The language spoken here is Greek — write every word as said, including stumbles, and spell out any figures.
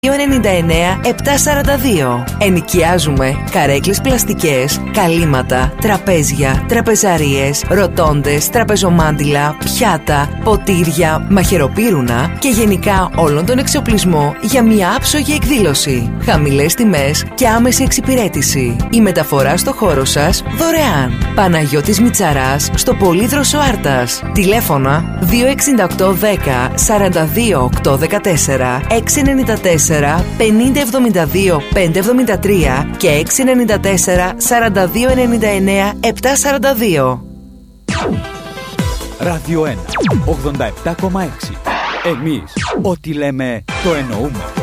δύο εννιά εννιά επτακόσια σαράντα δύο. Ενοικιάζουμε καρέκλες πλαστικές, καλύματα, τραπέζια, τραπεζαρίες, ροτόντες, τραπεζομάντιλα, πιάτα, ποτήρια, μαχαιροπύρουνα και γενικά όλον τον εξοπλισμό για μια άψογη εκδήλωση. Χαμηλές τιμές και άμεση εξυπηρέτηση. Η μεταφορά στο χώρο σας δωρεάν. Παναγιώτης Μητσαράς στο Πολύδροσο Άρτας. Τηλέφωνα δύο εξήντα οκτώ δέκα σαράντα δύο οκτακόσια δεκατέσσερα, έξι εννιά τέσσερα πενήντα εβδομήντα δύο πεντακόσια εβδομήντα τρία και έξι εννιά τέσσερα σαράντα δύο ενενήντα εννέα επτακόσια σαράντα δύο. Ράδιο ένα ογδόντα επτά κόμμα έξι. Εμείς ό,τι λέμε το εννοούμε.